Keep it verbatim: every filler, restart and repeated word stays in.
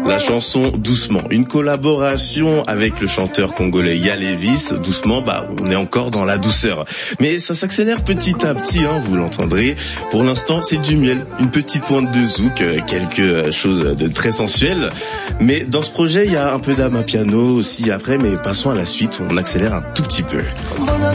La chanson Doucement, une collaboration avec le chanteur congolais Yalevis. Doucement, bah on est encore dans la douceur. Mais ça s'accélère petit à petit, hein, vous l'entendrez. Pour l'instant, c'est du miel, une petite pointe de zouk, quelque chose de très sensuel. Mais dans ce projet, il y a un peu d'amapiano aussi après, mais passons à la suite, on accélère un tout petit peu.